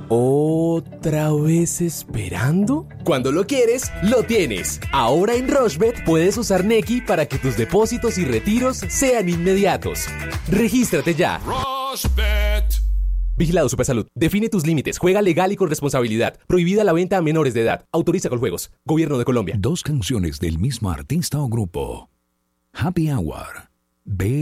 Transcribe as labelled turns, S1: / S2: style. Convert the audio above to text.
S1: ¿Otra vez esperando? Cuando lo quieres, lo tienes. Ahora en Rushbet puedes usar Nequi para que tus depósitos y retiros sean inmediatos. ¡Regístrate ya!
S2: Rushbet.
S1: Vigilado Supersalud. Define tus límites. Juega legal y con responsabilidad. Prohibida la venta a menores de edad. Autoriza con juegos. Gobierno de Colombia.
S3: 2 canciones del mismo artista o grupo. Happy Hour.